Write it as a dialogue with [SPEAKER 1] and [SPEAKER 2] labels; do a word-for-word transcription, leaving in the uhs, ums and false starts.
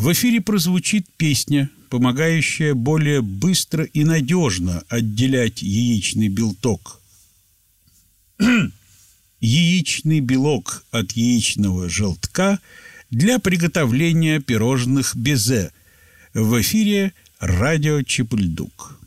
[SPEAKER 1] В эфире прозвучит песня, помогающая более быстро и надежно отделять яичный белок. Яичный белок от яичного желтка для приготовления пирожных безе. В эфире радио Чепульдук.